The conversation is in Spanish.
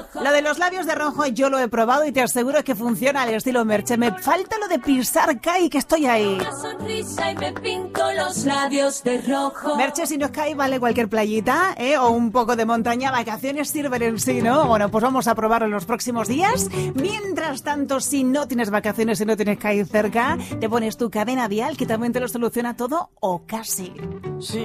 Lo de los labios de rojo yo lo he probado y te aseguro que funciona al estilo Merche. Me falta lo de pisar Kai, que estoy ahí. Una sonrisa y me pinto los labios de rojo. Merche, si nos cae vale cualquier playita, o un poco de montaña. Vacaciones sirven en sí, ¿no? Bueno, pues vamos a probarlo en los próximos días. Mientras tanto, si no tienes vacaciones y no tienes Kai cerca, te pones tu cadena vial, que también te lo soluciona todo o casi. Sí.